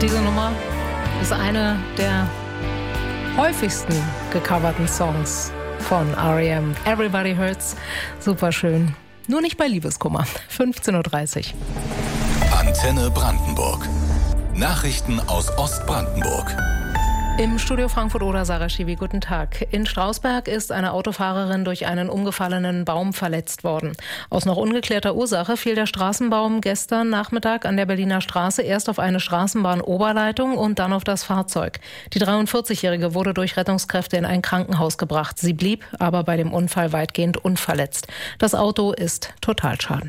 Diese Nummer ist eine der häufigsten gecoverten Songs von R.E.M. Everybody Hurts. Superschön. Nur nicht bei Liebeskummer. 15.30 Uhr. Antenne Brandenburg. Nachrichten aus Ostbrandenburg. Im Studio Frankfurt-Oder, Sarah Schiwi, guten Tag. In Strausberg ist eine Autofahrerin durch einen umgefallenen Baum verletzt worden. Aus noch ungeklärter Ursache fiel der Straßenbaum gestern Nachmittag an der Berliner Straße erst auf eine Straßenbahnoberleitung und dann auf das Fahrzeug. Die 43-Jährige wurde durch Rettungskräfte in ein Krankenhaus gebracht. Sie blieb aber bei dem Unfall weitgehend unverletzt. Das Auto ist Totalschaden.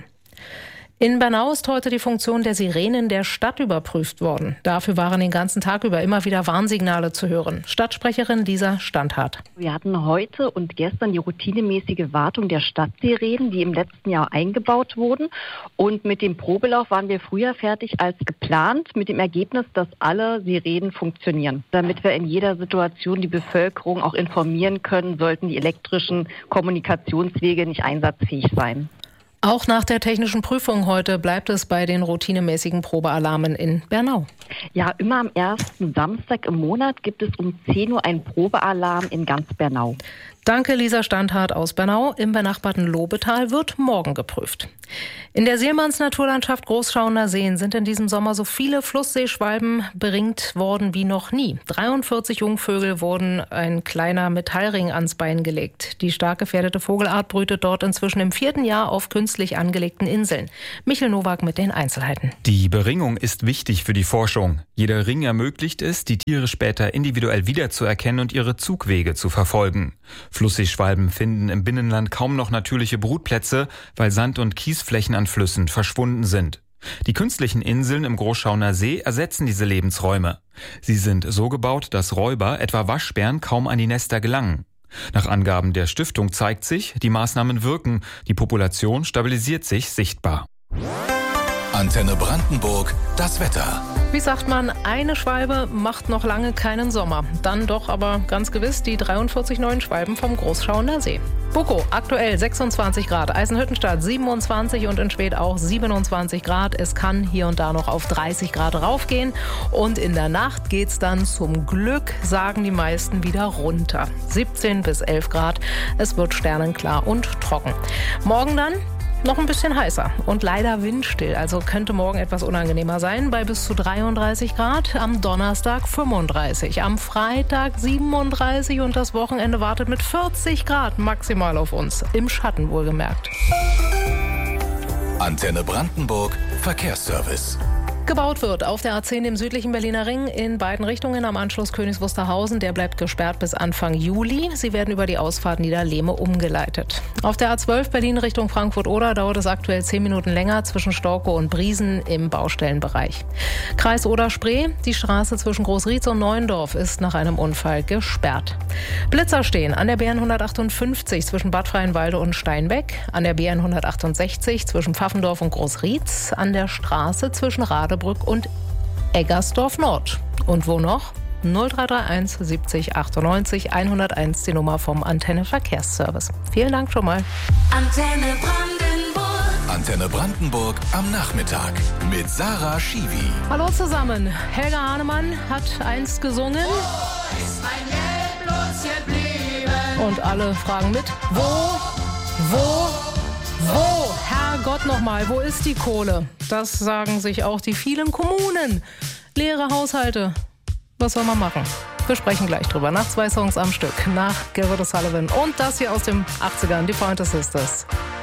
In Bernau ist heute die Funktion der Sirenen der Stadt überprüft worden. Dafür waren den ganzen Tag über immer wieder Warnsignale zu hören. Stadtsprecherin Lisa Standhardt. Wir hatten heute und gestern die routinemäßige Wartung der Stadtsirenen, die im letzten Jahr eingebaut wurden. Und mit dem Probelauf waren wir früher fertig als geplant, mit dem Ergebnis, dass alle Sirenen funktionieren. Damit wir in jeder Situation die Bevölkerung auch informieren können, sollten die elektrischen Kommunikationswege nicht einsatzfähig sein. Auch nach der technischen Prüfung heute bleibt es bei den routinemäßigen Probealarmen in Bernau. Ja, immer am ersten Samstag im Monat gibt es um 10 Uhr einen Probealarm in ganz Bernau. Danke, Lisa Standhardt aus Bernau. Im benachbarten Lobetal wird morgen geprüft. In der Seemanns Naturlandschaft Großschauener Seen sind in diesem Sommer so viele Flussseeschwalben beringt worden wie noch nie. 43 Jungvögel wurden ein kleiner Metallring ans Bein gelegt. Die stark gefährdete Vogelart brütet dort inzwischen im 4. Jahr auf künstlich angelegten Inseln. Michel Nowak mit den Einzelheiten. Die Beringung ist wichtig für die Forschung. Jeder Ring ermöglicht es, die Tiere später individuell wiederzuerkennen und ihre Zugwege zu verfolgen. Flussseeschwalben finden im Binnenland kaum noch natürliche Brutplätze, weil Sand- und Kiesflächen an Flüssen verschwunden sind. Die künstlichen Inseln im Großschauener See ersetzen diese Lebensräume. Sie sind so gebaut, dass Räuber, etwa Waschbären, kaum an die Nester gelangen. Nach Angaben der Stiftung zeigt sich, die Maßnahmen wirken. Die Population stabilisiert sich sichtbar. Antenne Brandenburg, das Wetter. Wie sagt man, eine Schwalbe macht noch lange keinen Sommer. Dann doch aber ganz gewiss die 43 neuen Schwalben vom Großschauener See. Bukow aktuell 26 Grad, Eisenhüttenstadt 27 und in Schwedt auch 27 Grad. Es kann hier und da noch auf 30 Grad raufgehen. Und in der Nacht geht's dann zum Glück, sagen die meisten, wieder runter. 17 bis 11 Grad. Es wird sternenklar und trocken. Morgen dann noch ein bisschen heißer und leider windstill, also könnte morgen etwas unangenehmer sein, bei bis zu 33 Grad, am Donnerstag 35, am Freitag 37 und das Wochenende wartet mit 40 Grad maximal auf uns, im Schatten wohlgemerkt. Antenne Brandenburg, Verkehrsservice. Gebaut wird auf der A10 im südlichen Berliner Ring in beiden Richtungen am Anschluss Königs Wusterhausen. Der bleibt gesperrt bis Anfang Juli. Sie werden über die Ausfahrt Niederlehme umgeleitet. Auf der A12 Berlin Richtung Frankfurt-Oder dauert es aktuell 10 Minuten länger zwischen Storkow und Briesen im Baustellenbereich. Kreis Oder-Spree, die Straße zwischen Großrietz und Neuendorf ist nach einem Unfall gesperrt. Blitzer stehen an der BN 158 zwischen Bad Freienwalde und Steinbeck, an der BN 168 zwischen Pfaffendorf und Großrietz, an der Straße zwischen Radebrück und Eggersdorf Nord. Und wo noch? 0331 70 98 101, die Nummer vom Antenne Verkehrsservice. Vielen Dank schon mal. Antenne Brandenburg. Antenne Brandenburg am Nachmittag mit Sarah Schiwi. Hallo zusammen. Helga Hahnemann hat einst gesungen. Wo ist mein Geld bloß geblieben? Und alle fragen mit, wo, Herrgott nochmal, wo ist die Kohle? Das sagen sich auch die vielen Kommunen. Leere Haushalte. Was soll man machen? Wir sprechen gleich drüber. Nach 2 Songs am Stück. Nach Gerrit O'Sullivan und das hier aus den 80ern, die Pointer Sisters.